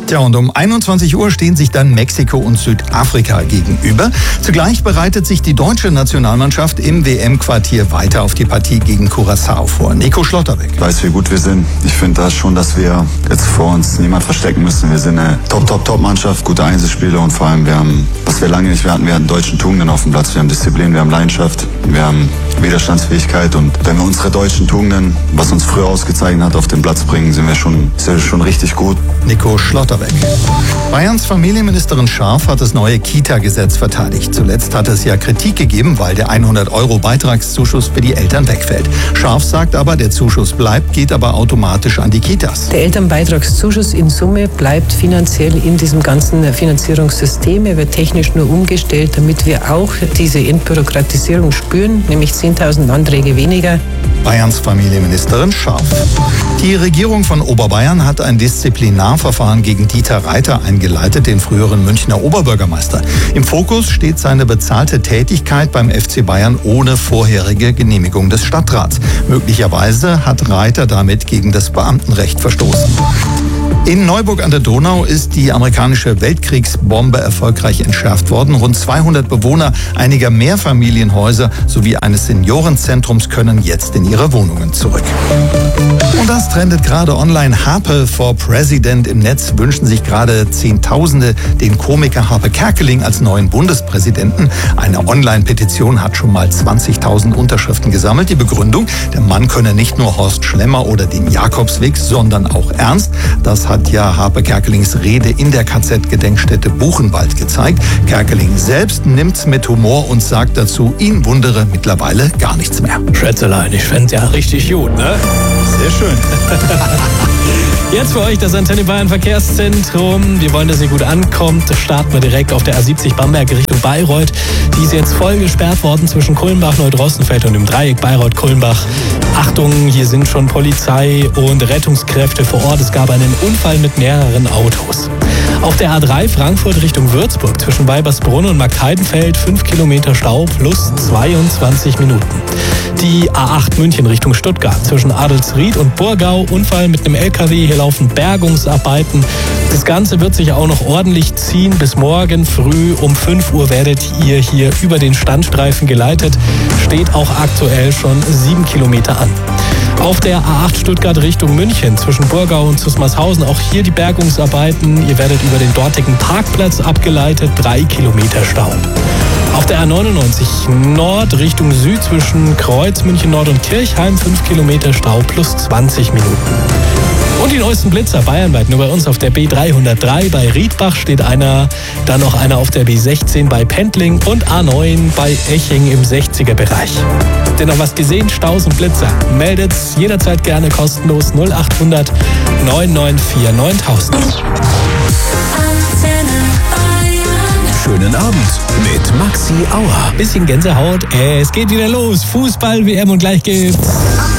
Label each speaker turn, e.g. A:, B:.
A: Tja, und um 21 Uhr stehen sich dann Mexiko und Südafrika gegenüber. Zugleich bereitet sich die deutsche Nationalmannschaft im WM-Quartier weiter auf die Partie gegen Curaçao vor. Nico Schlotterbeck.
B: Ich weiß, wie gut wir sind. Ich finde da schon, dass wir jetzt vor uns niemand verstecken müssen. Wir sind eine Top-Mannschaft, gute Einzelspieler und vor allem was wir lange nicht hatten, wir hatten deutschen Tugenden auf dem Platz. Wir haben Disziplin, wir haben Leidenschaft, wir haben Widerstandsfähigkeit und wenn wir unsere deutschen Tugenden, was uns früher ausgezeichnet hat, auf den Platz bringen, sind wir schon richtig gut.
A: Nico Schlotterbeck. Bayerns Familienministerin Scharf hat das neue Kita-Gesetz verteidigt. Zuletzt hat es ja Kritik gegeben, weil der 100-Euro-Beitragszuschuss für die Eltern wegfällt. Scharf sagt aber, der Zuschuss bleibt, geht aber automatisch an die Kitas.
C: Der Elternbeitragszuschuss in Summe bleibt finanziell in diesem ganzen Finanzierungssystem. Er wird technisch nur umgestellt, damit wir auch diese Entbürokratisierung spüren, nämlich 10.000 Anträge weniger.
A: Bayerns Familienministerin Scharf. Die Regierung von Oberbayern hat ein Disziplinarverfahren gegen Dieter Reiter eingeleitet, den früheren Münchner Oberbürgermeister. Im Fokus steht seine bezahlte Tätigkeit beim FC Bayern ohne vorherige Genehmigung des Stadtrats. Möglicherweise hat Reiter damit gegen das Beamtenrecht verstoßen. In Neuburg an der Donau ist die amerikanische Weltkriegsbombe erfolgreich entschärft worden. Rund 200 Bewohner einiger Mehrfamilienhäuser sowie eines Seniorenzentrums können jetzt in ihre Wohnungen zurück. Und das trendet gerade online. Harpe for President. Im Netz wünschen sich gerade Zehntausende den Komiker Harpe Kerkeling als neuen Bundespräsidenten. Eine Online-Petition hat schon mal 20.000 Unterschriften gesammelt. Die Begründung, der Mann könne nicht nur Horst Schlemmer oder den Jakobsweg, sondern auch ernst. Das hat ja Harpe Kerkelings Rede in der KZ-Gedenkstätte Buchenwald gezeigt. Kerkeling selbst nimmt's mit Humor und sagt dazu, ihn wundere mittlerweile gar nichts mehr.
D: Schätzelein, ich fänd's ja richtig gut, ne?
A: Sehr schön.
D: Jetzt für euch das Antenne Bayern Verkehrszentrum. Wir wollen, dass ihr gut ankommt. Starten wir direkt auf der A70 Bamberg Richtung Bayreuth. Die ist jetzt voll gesperrt worden zwischen Kulmbach, Neudrossenfeld und dem Dreieck Bayreuth-Kulmbach. Achtung, hier sind schon Polizei und Rettungskräfte vor Ort. Es gab einen Unfall mit mehreren Autos. Auf der A3 Frankfurt Richtung Würzburg zwischen Weibersbrunn und Marktheidenfeld 5 Kilometer Stau plus 22 Minuten. Die A8 München Richtung Stuttgart zwischen Adelsried und Burgau. Unfall mit einem LKW. Hier laufen Bergungsarbeiten. Das Ganze wird sich auch noch ordentlich ziehen. Bis morgen früh um 5 Uhr werdet ihr hier über den Standstreifen geleitet. Steht auch aktuell schon 7 Kilometer an. Auf der A8 Stuttgart Richtung München zwischen Burgau und Zusmarshausen auch hier die Bergungsarbeiten. Ihr werdet über den dortigen Parkplatz abgeleitet. 3 Kilometer Stau. Auf der A99 Nord Richtung Süd zwischen Kreuz, München Nord und Kirchheim 5 Kilometer Stau plus 20 Minuten. Und die neuesten Blitzer bayernweit nur bei uns auf der B303 bei Riedbach steht einer, dann noch einer auf der B16 bei Pendling und A9 bei Eching im 60er-Bereich. Habt ihr noch was gesehen? Staus und Blitzer? Meldet's jederzeit gerne kostenlos 0800 994 9000.
E: Schönen Abend mit Maxi Auer.
D: Bisschen Gänsehaut. Es geht wieder los. Fußball, WM und gleich geht's.